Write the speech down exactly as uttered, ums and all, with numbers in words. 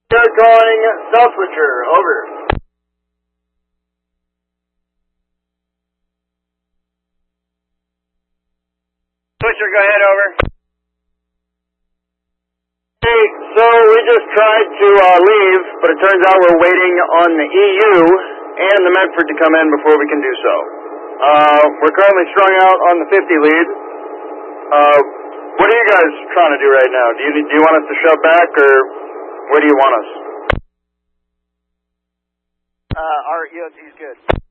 They're calling South Switcher, over. Switcher, go ahead, over. Hey, so we just tried to uh, leave, but it turns out we're waiting on the E U and the Medford to come in before we can do so. Uh, we're currently strung out on the fifty lead. Uh, what are you guys trying to do right now? Do you, do you want us to shove back, or where do you want us? Uh, our E O T is good.